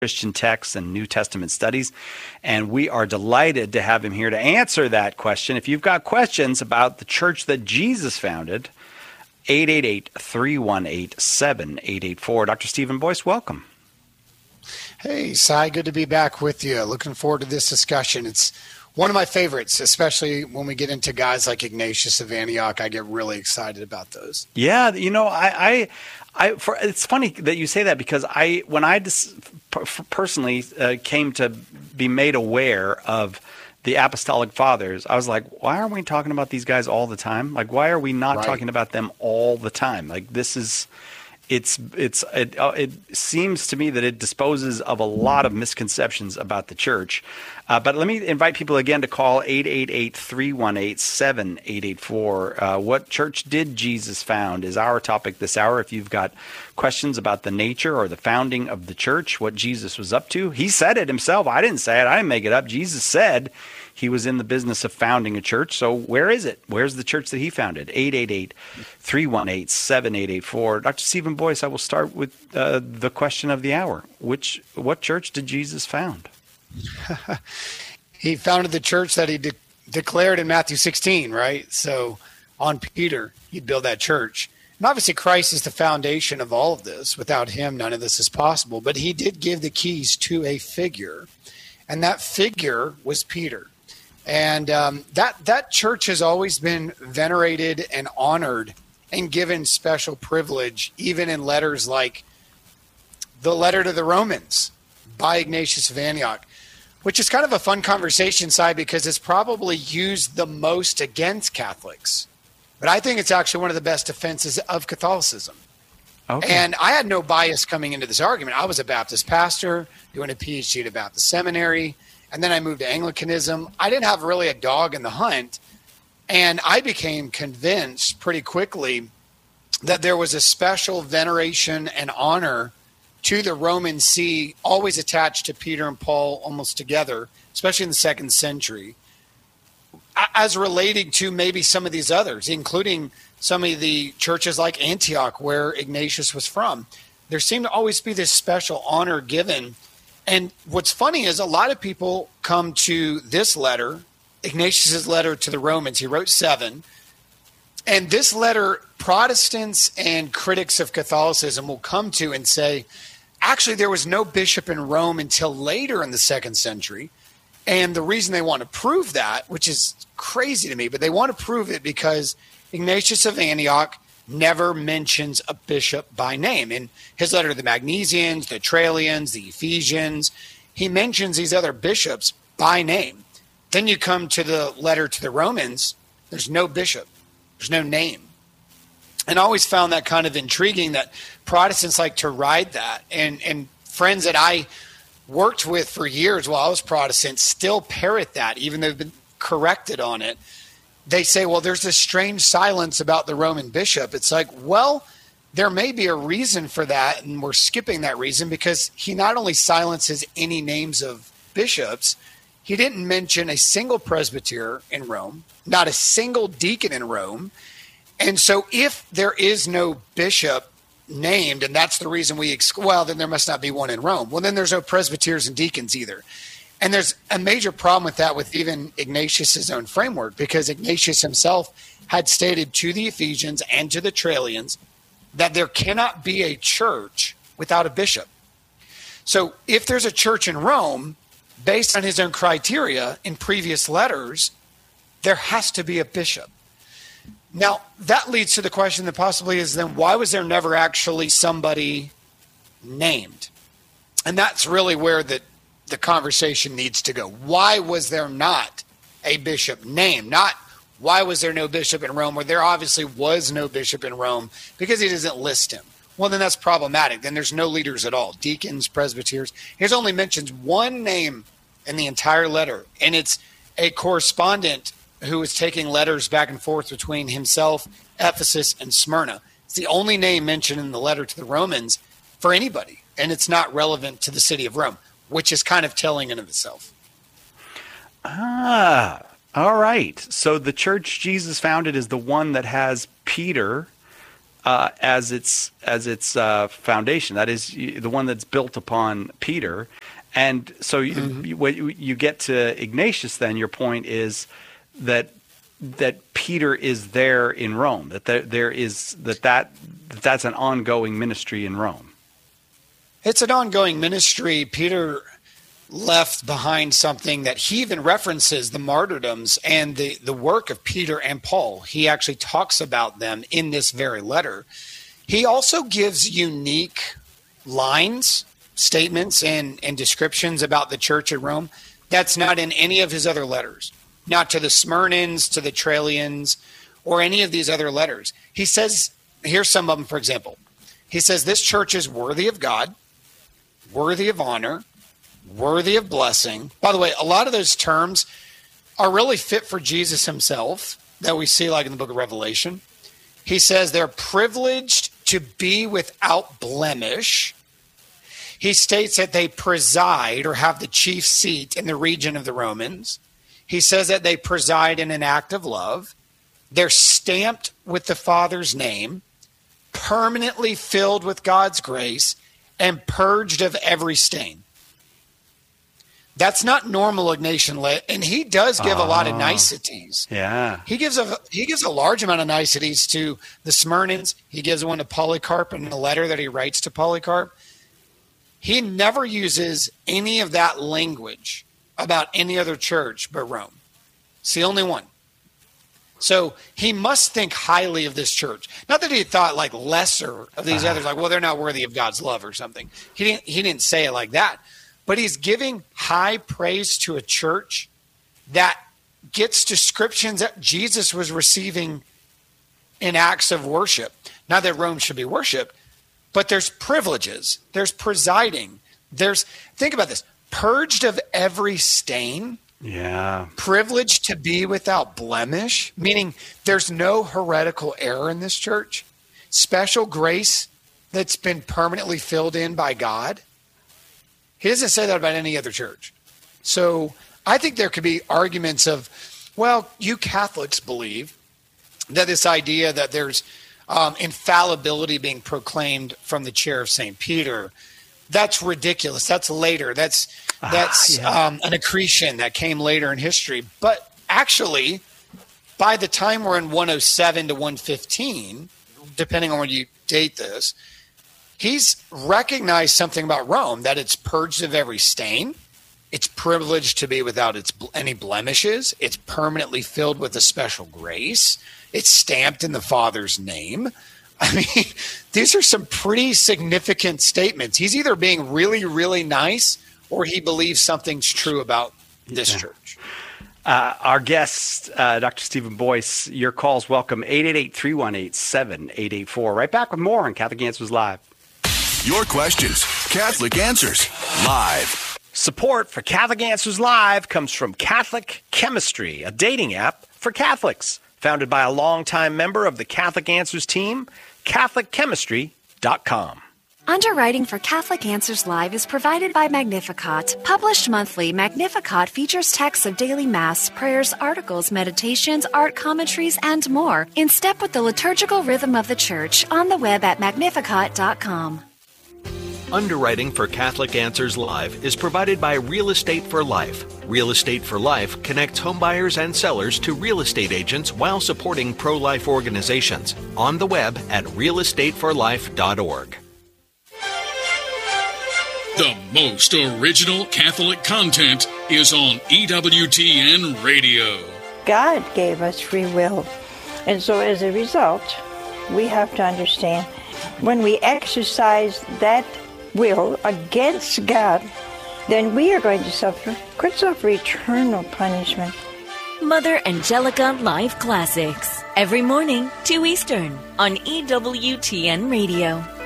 Christian texts and New Testament studies. And we are delighted to have him here to answer that question. If you've got questions about the church that Jesus founded, 888-318-7884. Dr. Stephen Boyce, welcome. Hey, Cy, good to be back with you. Looking forward to this discussion. It's one of my favorites, especially when we get into guys like Ignatius of Antioch. I get really excited about those. Yeah, you know, it's funny that you say that because when I personally came to be made aware of the Apostolic Fathers, I was like, why aren't we talking about these guys all the time? Like, why are we not talking about them all the time? Like, this is... It seems to me that it disposes of a lot of misconceptions about the church. But let me invite people again to call 888-318-7884. What church did Jesus found is our topic this hour. If you've got questions about the nature or the founding of the church, what Jesus was up to. He said it himself. I didn't say it. I didn't make it up. Jesus said he was in the business of founding a church. So where is it? Where's the church that he founded? 888-318-7884. Dr. Stephen Boyce, I will start with the question of the hour. What church did Jesus found? He founded the church that he declared in Matthew 16, right? So on Peter, he'd build that church. And obviously Christ is the foundation of all of this. Without him, none of this is possible. But he did give the keys to a figure, and that figure was Peter. And that church has always been venerated and honored and given special privilege, even in letters like the letter to the Romans by Ignatius of Antioch, which is kind of a fun conversation, side, because it's probably used the most against Catholics. But I think it's actually one of the best defenses of Catholicism. Okay. And I had no bias coming into this argument. I was a Baptist pastor doing a PhD at a Baptist seminary. And then I moved to Anglicanism. I didn't have really a dog in the hunt. And I became convinced pretty quickly that there was a special veneration and honor to the Roman See, always attached to Peter and Paul almost together, especially in the second century, as relating to maybe some of these others, including some of the churches like Antioch, where Ignatius was from. There seemed to always be this special honor given. And what's funny is a lot of people come to this letter, Ignatius's letter to the Romans. He wrote 7. And this letter, Protestants and critics of Catholicism will come to and say, actually, there was no bishop in Rome until later in the second century. And the reason they want to prove that, which is crazy to me, but they want to prove it because Ignatius of Antioch never mentions a bishop by name. In his letter to the Magnesians, the Trallians, the Ephesians, he mentions these other bishops by name. Then you come to the letter to the Romans, there's no bishop, there's no name. And I always found that kind of intriguing that Protestants like to ride that. And friends that I worked with for years while I was Protestant still parrot that, even though they've been corrected on it. They say, well, there's this strange silence about the Roman bishop. It's like, well, there may be a reason for that, and we're skipping that reason because he not only silences any names of bishops, he didn't mention a single presbyter in Rome, not a single deacon in Rome. And so if there is no bishop named, and that's the reason well, then there must not be one in Rome. Well, then there's no presbyters and deacons either. And there's a major problem with that with even Ignatius's own framework, because Ignatius himself had stated to the Ephesians and to the Trallians that there cannot be a church without a bishop. So if there's a church in Rome, based on his own criteria in previous letters, there has to be a bishop. Now, that leads to the question that possibly is then why was there never actually somebody named? And that's really where the conversation needs to go. Why was there not a bishop named? Not why was there no bishop in Rome, where there obviously was no bishop in Rome because he doesn't list him. Well, then that's problematic. Then there's no leaders at all. Deacons, presbyters. Here's only mentions one name in the entire letter, and it's a correspondent who was taking letters back and forth between himself, Ephesus, and Smyrna. It's the only name mentioned in the letter to the Romans for anybody, and it's not relevant to the city of Rome, which is kind of telling in of itself. Ah, all right. So the church Jesus founded is the one that has Peter as its foundation. That is the one that's built upon Peter. And so when you get to Ignatius, then your point is that Peter is there in Rome. That's an ongoing ministry in Rome. It's an ongoing ministry. Peter left behind something that he even references, the martyrdoms and the work of Peter and Paul. He actually talks about them in this very letter. He also gives unique lines, statements, and descriptions about the church at Rome that's not in any of his other letters, not to the Smyrnans, to the Trallians, or any of these other letters. He says, here's some of them, for example. He says, this church is worthy of God, worthy of honor, worthy of blessing. By the way, a lot of those terms are really fit for Jesus himself that we see like in the book of Revelation. He says they're privileged to be without blemish. He states that they preside or have the chief seat in the region of the Romans. He says that they preside in an act of love. They're stamped with the Father's name, permanently filled with God's grace, and purged of every stain. That's not normal Ignatian, and he does give a lot of niceties. Yeah, he gives a large amount of niceties to the Smyrnans. He gives one to Polycarp in the letter that he writes to Polycarp. He never uses any of that language about any other church but Rome. It's the only one. So he must think highly of this church. Not that he thought like lesser of these others, like, well, they're not worthy of God's love or something. He didn't say it like that. But he's giving high praise to a church that gets descriptions that Jesus was receiving in acts of worship. Not that Rome should be worshiped, but there's privileges. There's presiding. Think about this, purged of every stain. Yeah. Privileged to be without blemish, meaning there's no heretical error in this church. Special grace that's been permanently filled in by God. He doesn't say that about any other church. So I think there could be arguments of, well, you Catholics believe that this idea that there's infallibility being proclaimed from the chair of St. Peter, that's ridiculous. That's later. That's an accretion that came later in history. But actually, by the time we're in 107 to 115, depending on when you date this, he's recognized something about Rome, that it's purged of every stain. It's privileged to be without any blemishes. It's permanently filled with a special grace. It's stamped in the Father's name. I mean, these are some pretty significant statements. He's either being really, really nice or he believes something's true about this church. Our guest, Dr. Stephen Boyce, your calls welcome, 888-318-7884. Right back with more on Catholic Answers Live. Your questions, Catholic Answers Live. Support for Catholic Answers Live comes from Catholic Chemistry, a dating app for Catholics. Founded by a longtime member of the Catholic Answers team, CatholicChemistry.com. Underwriting for Catholic Answers Live is provided by Magnificat. Published monthly, Magnificat features texts of daily Mass, prayers, articles, meditations, art commentaries, and more, in step with the liturgical rhythm of the Church, on the web at Magnificat.com. Underwriting for Catholic Answers Live is provided by Real Estate for Life. Real Estate for Life connects homebuyers and sellers to real estate agents while supporting pro-life organizations. On the web at realestateforlife.org. The most original Catholic content is on EWTN Radio. God gave us free will, and so as a result, we have to understand when we exercise that will against God, then we are going to could suffer eternal punishment. Mother Angelica Live Classics, every morning, 2 Eastern, on EWTN Radio.